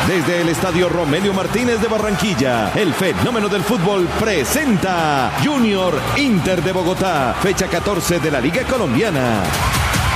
Desde el Estadio Romelio Martínez de Barranquilla, el fenómeno del fútbol presenta Junior Inter de Bogotá, fecha 14 de la Liga Colombiana.